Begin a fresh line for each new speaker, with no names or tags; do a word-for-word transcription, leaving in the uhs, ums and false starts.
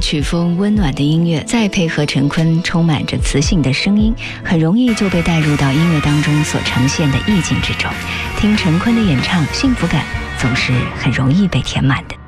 曲风温暖的音乐，再配合陈坤充满着磁性的声音，很容易就被带入到音乐当中所呈现的意境之中。听陈坤的演唱，幸福感总是很容易被填满的。